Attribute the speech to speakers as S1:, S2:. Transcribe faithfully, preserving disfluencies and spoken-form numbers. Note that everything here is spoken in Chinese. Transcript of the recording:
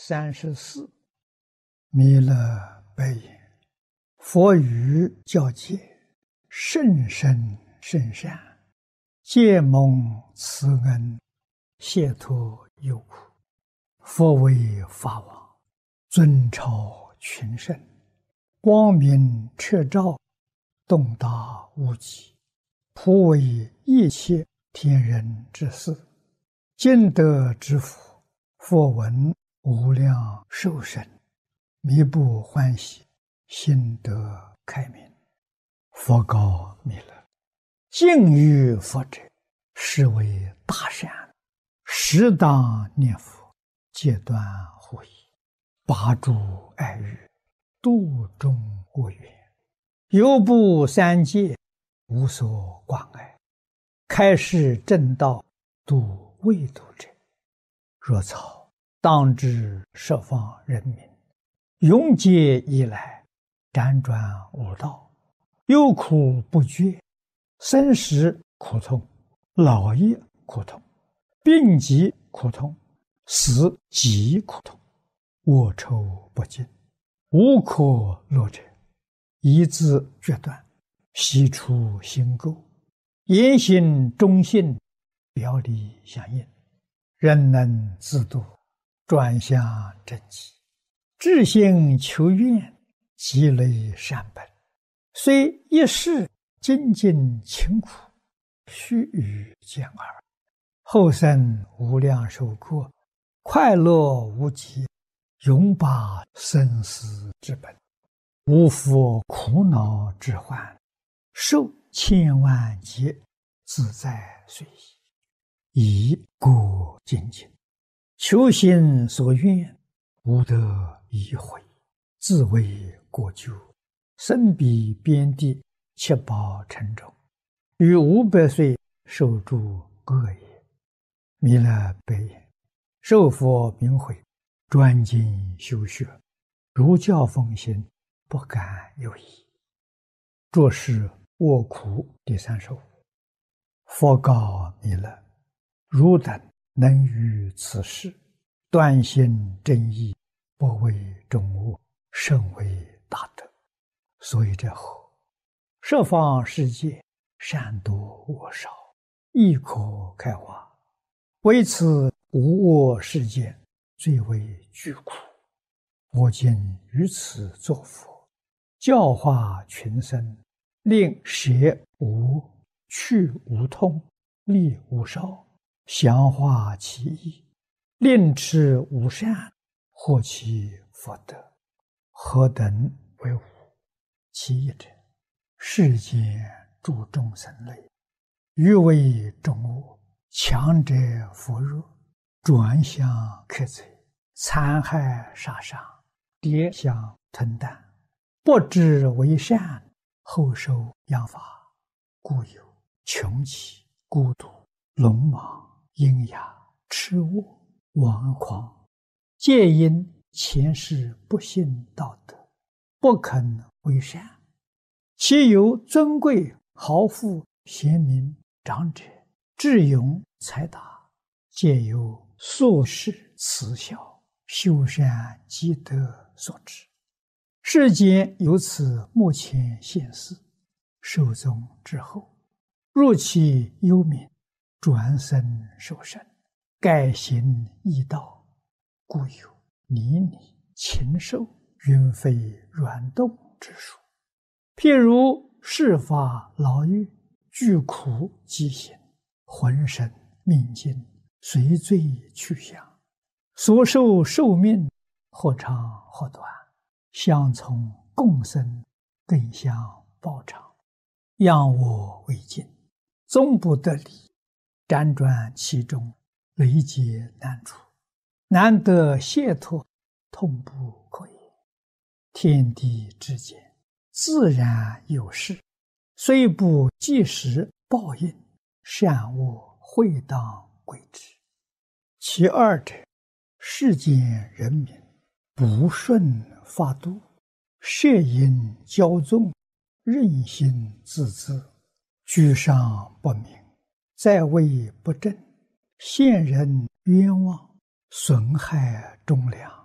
S1: 三十四，弥勒白言：佛语教诫，甚深甚善，皆蒙慈恩，解脱忧苦。佛为法王，尊超群圣，光明彻照，洞达无极，普为一切天人之事。今得之福，佛闻无量寿生，弥不欢喜，心得开明。佛告弥勒：敬于佛者，是为大善，适当念佛，戒断护疑，拔诸爱欲，度众恶缘，犹不三界，无所挂碍，开示正道，度未度者。若草当知十方人民，永劫以来，辗转无道，忧苦不绝，生死苦痛，老业苦痛，病疾苦痛，死极苦痛，卧愁不尽，无可乐者，一字决断，悉出心垢，言行忠信，表里相应，人能自度，转向正极，至心求愿，积累善本，虽一世精进勤苦，须臾见耳，后生无量寿过，快乐无极，永拔生死之本，无复苦恼之患，受千万劫，自在随意，以故精进，求心所愿，无得已悔，自为过咎，身彼边地，七宝城中，于五百岁受诸恶业。弥勒白言：受佛名诲，专精修学，如教奉行，不敢有疑。作是卧苦第三首。佛告弥勒：汝等能于此事，断心正义，不为众恶，甚为大德。所以者何？十方世界，善多恶少，亦可开化。为此无恶世界，最为具苦。我今于此作佛，教化群生，令舍无、去无痛，利无少，详化其意，令持无善，获其福德。何等为无？其一者，世间诸众生类，欲为众恶，强者扶弱，转向克贼，残害杀伤，跌相吞啖，不知为善，后受殃罚，故有穷奇、孤独、鲁莽、阴哑、痴卧、顽狂，皆因前世不信道德，不肯为善。其有尊贵、豪富、贤明、长者、智勇、才达，皆由宿世慈孝、修善积德所致。世间由此目前现世，寿终之后，入其幽冥，转生受生，改行异道，故有泥泞、禽兽、云飞软动之说。譬如世法牢狱，具苦极刑，浑身命尽，随罪去向，所受寿命，或长或短，相从共生，更相报偿，养我为尽，终不得离，辗转其中，累劫难除，难得解脱，痛不可言。天地之间，自然有事，虽不即时报应，善恶会当归之。其二者，世间人民不顺法度，摄引骄纵，任性自恣，居上不明，在位不正，陷人冤枉，损害忠良，